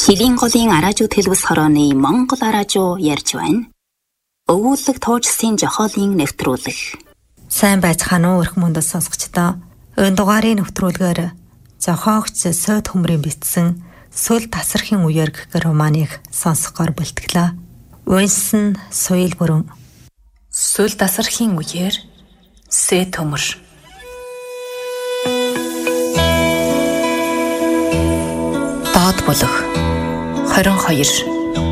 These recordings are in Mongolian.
Шилийн голын араажуу төлөвс хорооны Монгол араажуу ярьж байна. Өвүүлэг туужсын жохоолын нэвтрүүлэг. Сайн байцгаана уу өрх мөндөд сонсогчдоо. Энэ дугаарын нэвтрүүлгээр зохиогч Сойд Хөмрийн бичсэн Сүл тасархын үеэр гэх романыг сонсохоор бэлтгэлээ. Унсан Соёл бүрэн. Сүл тасархын үеэр Сойд Хөмөр. Доод болох 22.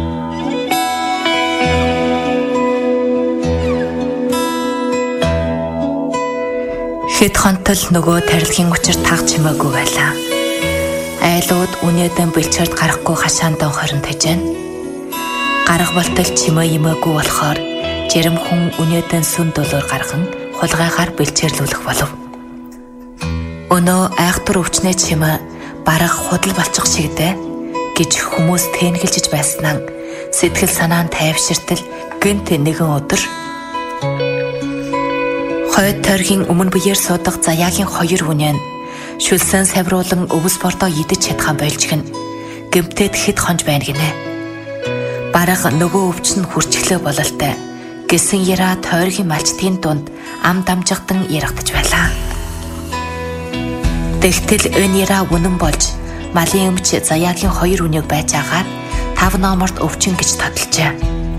Хэд хонтол нөгөө тарилгын учир таг чимээгүй байлаа. Айлууд үнэдэн бэлчээрд гарахгүй хашаандаа хорон тажээн. Гарах болтол чимээ имээгүй болохоор жирэмхэн үнэдэн сүн дөлөөр гарган хулгайгаар бэлчээрлүүлэх болов. Өнөө айхтар өвчнээ чимээ бараг худал болчих шигдэ гэж хүмүүс тэнэгэлж байснаа сэтгэл санаа нь тайвширтал гэнт нэгэн өдөр хойд тойргийн өмнө биеэр суудаг заяагийн 2 хүнээ шүлсэн савруулан өвс бордоо идэж чадхан болж гин гэмтээд хэд хонж байна гинэ. Бараг нөгөө өвчин хүрчглээ бололтой гэсэн яра тойргийн малчтын дунд ам дамжигдан ярагдаж байлаа. Тэгтэл энэ яра үнэн болж малын өмч заяагийн 2 хүнийг байж агаад 5 номорт өвчин гэж тодолжээ.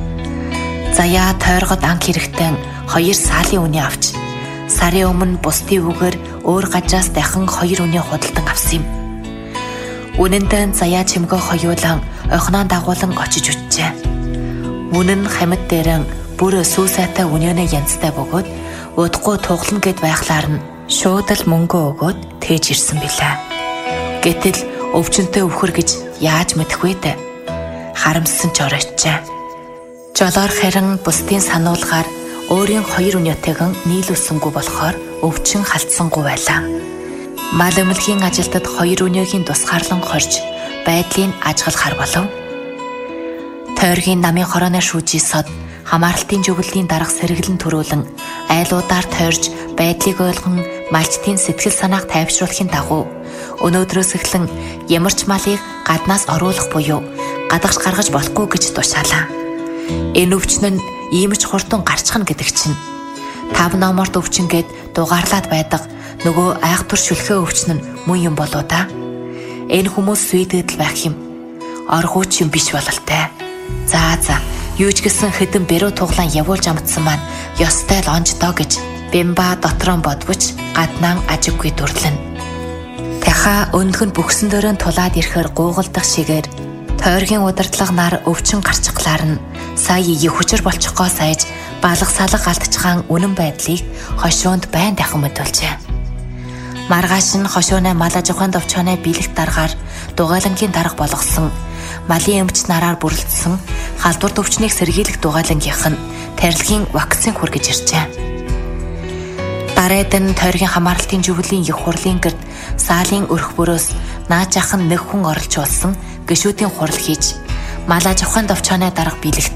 Заяа тойргод анх хэрэгтэн 2 саалын үний авч сарын өмнө бусдын үгээр өөр газраас дахин 2 үний худалдан авсан юм. Үнэндээ заяа чимгөө хоёулан охиноо дагуулan очиж үтжээ. Үнэн хамт дээрэн бүр сүүсайтай үнэнэ янзтай бөгөөд удахгүй туглана гэд байхлаар нь шууд л мөнгө өгөөд тээж ирсэн билээ. Гэтэл өвчнөд өвхөр гэж яаж мэдэх вэ дээ? Харамссан ч ороочжээ. Жолоор харин бусдын сануулгаар өөрийн 2 үнэтэйгэн нийлүүлсэнгүй болохоор өвчин халтсангүй байлаа. Мал өмлөхийн ажилтад 2 үнэгийн тусгаарлан хорж байдлыг ажиглахар болов. Тойргийн намын хорооны шүүжий сод хамаарлтын зөвлөлийн дарга сэргэлэн төрүүлэн айлуудаар тойрж байдлыг ойлгон малчтын сэтгэл санааг тайвшруулахын дагуу өнөөдрөөс эхлэн ямар ч малыг гаднаас оруулах буюу гадагш гаргаж болохгүй гэж тушаалаа. Энэ өвчин нь иймч хурдан гарчхна гэдэг чинь 5 номорт өвчин гэд дугаарлаад байдаг нөгөө айхтар шүлхээ өвчин нь мөн юм болоо да. Энэ хүмүүс сүйдэгдэл байх юм. Оргууч юм биш бололтой. За юу ч гэсэн хэдэн бэрүү туглан явуулж амтсан маань ёстой л онж доо гэж бимба дотроо бодвч гаднаа ажиггүй дүрлэн. Таха өндгөн бүхсэн дөрөнд тулаад ирэхээр гуугалдах шигээр тойргийн удирдлага нар өвчин гарчглаар нь сая их хүчээр болчихгоо сайж балга салга алдчихаан үнэн байдлыг хошуунд байн дахин мэдүүлжээ. Маргааш нь хошууны мал аж ахуйн төвчөөний биелэгт даргаар дугайлангийн дарга болгосон малын өмч нараар бүрэлдсэн халдвар төвчнийг сэргийлэх дугайлангийнх нь тарилгын вакцин хүргэж иржээ. Дараад нь тойргийн хамаарлтын зөвлөлийн их хурлын гэрд саалын өрх бөрөөс нааж ахын нэг хүн оролж болсон гишүүдийн хурал хийж мал аж ахуйн төвчөөний дарга биелэгт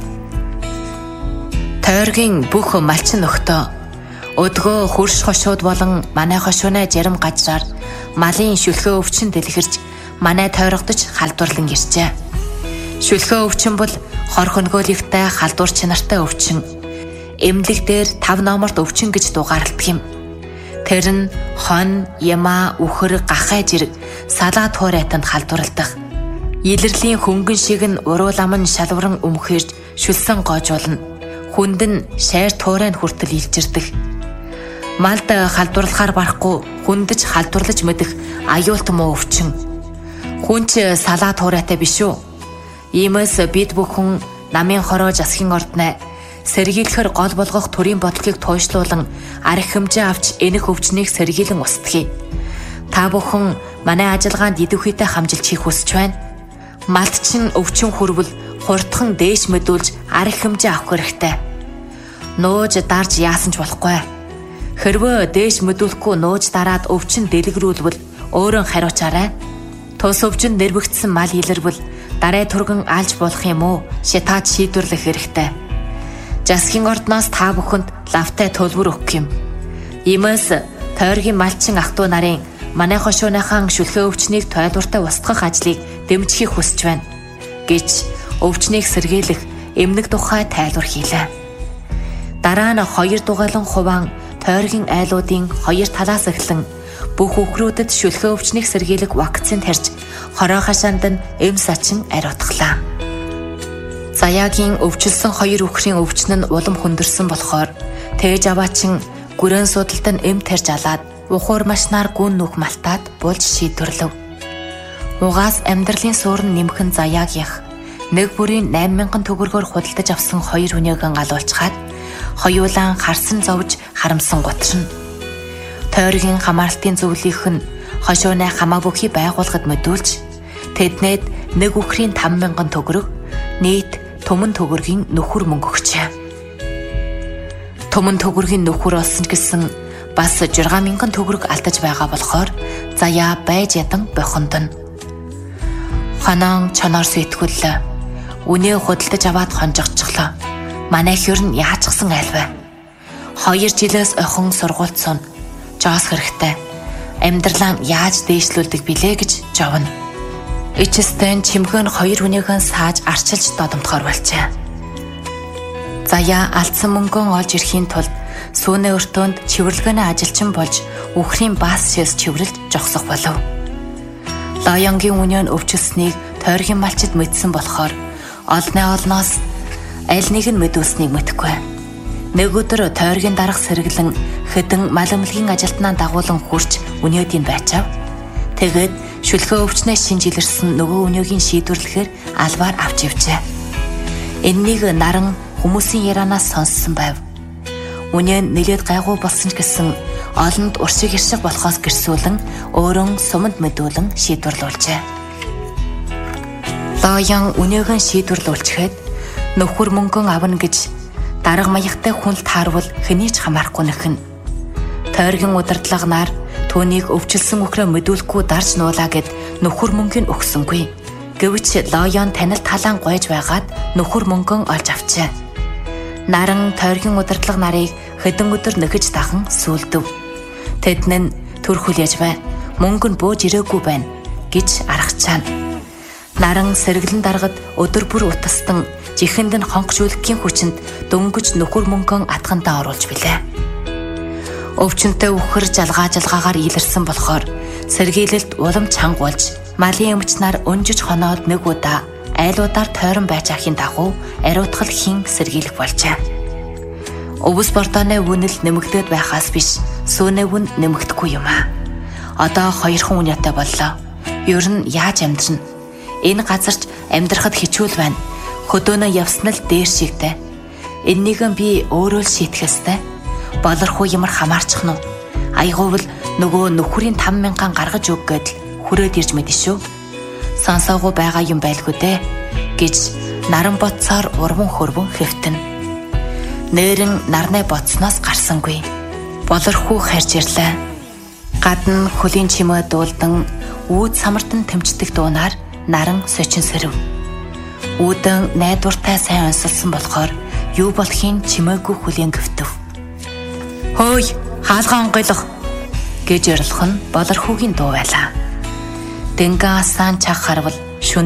тойргийн бүх малчин нөхдөө өдгөө хөрш хошууд болон манай хошууны жарим гажраар малын шүлхээ өвчин дэлгэрж манай тойрогдож халдварлан иржээ. Шүлхээ өвчин бол хор хөнгөөлөгтэй халдвар чанартай өвчин. Эмнэлэг дээр 5 номорт өвчин гэж дугаарладаг юм. Тэр нь хон, яма, үхэр, гахай жирэг, салаа туурайтанд халдварладаг. Илэрлийн хөнгөн шиг нь уруулам нь шалваран өмхөрж шүлсэн гоожуулна. Хүнд нь шайр туурайнд хүртэл илжирдэг. Малд халдварлахаар барахгүй хүндэж халдварлаж мэдэх аюулт муу өвчин. Хүнч салаа туурайтай биш үү? Иймээс бид бүхэн намын хороо засгийн орднаа сэргийлэхэр гол болгох төрийн бодлогыг туйшлуулан арх хэмжээ авч энэх өвчнийг сэргийлэн устгая. Та бүхэн манай ажиллагаанд идэвхийтэй хамжилт хийх хүсэж байна. Малтчин өвчин хүрвэл хурдхан дээш мэдүүлж арх хэмжээ авах хэрэгтэй. Нууж дарж яасан ч болохгүй. Хэрвээ дээш мэдүүлэхгүй нууж дараад өвчин дэлгэрүүлвэл өөрөө хариуцаарай. Тус өвчин нэрвэгдсэн мал илэрвэл дараа түргэн алж болох юм уу? Шатаад шийдвэрлэх хэрэгтэй. Засгийн ордноос та бүхэнд лавтай төлбөр өгөх юм. Иймээс тойргийн малчин ах トゥ нарын манай хошууныхан шүлхээ өвчнийг тойлууртай устгах ажлыг дэмжихийг хүсэж байна. гэж өвчнийг сэргийлэх эмнэг тухай тайлбар хийлээ. Дараа нь 2 дугайлан хуваан тойргийн айлуудын 2 талаас эхлэн бүх үхрүүдэд шүлхээ өвчнийг сэргийлэх вакцин тарьж хороо хашаанд нь эм сачин ариутгалаа. Заяагийн өвчлсөн 2 үхрийн өвчин нь улам хүндэрсэн болохоор тээж аваачин гүрэн судалд нь эм тарьж алаад ухуур машинаар гүн нүх малтаад болж шийдвэрлэв. Угаас амьдралын суурн нэмхэн Заяагийнх нэг бүрийн 8,000 төгрөгөөр худалдаж авсан 2 хүнийгэн алуулчаад хоёулаан харсан зовж харамсан гутарна. Тойргийн хамаарлтын зөвлөх нь хошууны хамаа бүхий байгууллагад мэдүүлж тэднээд нэг үхрийн 5,000 төгрөг нийт түмэн төгрөгийн нөхөр мөнгө өгчээ. Түмэн төгрөгийн нөхөр олсон ч гэсэн бас 6,000 төгрөг алдаж байгаа болохоор Заяа байж ядан бохондно. Ханаан чоноор сэтгүүл үнээ худалдаж аваад хонжогдчихлоо. Манай хөр нь яачихсан айлвэ? 2 жилээс охин сургуульд сун. Жоос хэрэгтэй. Амьдралаа яаж дээшлүүлдэг билээ гэж жовно. Ичстэн чимхэн 2 хүнийхэн сааж арчилж додомтохоор болжээ. Заяа алдсан мөнгөө олж ирэхийн тулд сүүнээ өртөөнд чивэрлэгэнэ ажилчин болж үхрийн бас шээс чивэрлж жогсох болов. Лаянгийн үнийн өвчлснийг тойргийн малчид мэдсэн болохоор олноос аль нэг нь мэдүүлснийг мэдэхгүй. Нэг өдөр тойргийн дарга сэргэлэн хэдэн маламлгийн ажилтнаа дагуулan хурж үнөөдийг байчав. Тэгээд шүлхээ өвчнөө шинжилэрсэн нөгөө үнөөгийн шийдвэрлэхээр албаар авч явжээ. Энэнийг наран хүмүүсийн ярианаас сонссон байв. Үнээ нэлээд гайгүй болсон ч гэсэн олонд уршиг иршиг болохоос гэрсүүлэн өөрөн суманд мэдүүлэн шийдвэрлүүлжээ. Лаян үнээгэн шийдвэрлүүлчихэд нөхөр мөнгөн авна гэж дарга маягтай хүн таарвал хэний ч хамаарахгүй нэхэн. Тойргийн удирдлагнаар түүнийг өвчлсөн үхрээ мэдүүлэхгүй дарж нуулаа гэд нөхөр мөнгөний өгсөнгүй. Гэвч Лаян танил талаан гойж байгаад нөхөр мөнгөн олж авчээ. Наран тойргийн удирдлага нарыг хэдэн өдөр нөхөж тахан сүлдэв. Тэд нь төрхөл яж бай, мөнгө нь бууж ирээгүй байна гэж аргачаана. Наран сэргэлэн даргад өдөр бүр утастан жихэнд нь хонгошүүлэхийн хүчинд дөнгөж нөхөр мөнгөн атгандаа оруулж билээ. Өвчнөд үхэр жалгаагаар илэрсэн болохоор сэргийлэлд улам чанга болж малын эмчнэр өнжиж хоноод нэг удаа айлуудаар тойрон байж ахын дагуу ариутгал хийн сэргийлэх болжээ. Өвс бортооны үнэл нэмэгдээд байхаас биш сүүнээ үн нэмэгдэхгүй юм аа. Одоо 2 хүн үнэтэй боллоо. Ер нь яаж амьдрна? Энэ газарч амьдрахад хичүүл байна. Хөдөөнөө явсан л дээр шигтэй. Энэнийг би өөрөө л шийтгэх ёстой. Болорхуу ямар хамаарчих нь. Айгуувал нөгөө нөхрийн 5,000 гаргаж өг гэдэл хүрээд ирж мэдэн шүү. Сонсоогүй байгаа юм байлгүй дээ гэж наран боцоор урван хөрвөн хэвтэн. Нээрэн нарны боцноос гарсангүй. Болорхуу харж ирлээ. Гадна хөлийн чимээ дуулдан үүд самартан тэмцдэг дуунаар наран сочин сэрв. Үүдэн найдвартай сайн онцлсон болохоор юу болохын чимээгүй хүлийн гөвтөв. Хөөй, хаалгаа онгойлох гэж ярилах нь болорхуугийн дуу байлаа. Дэнгэн асаан чаг харвал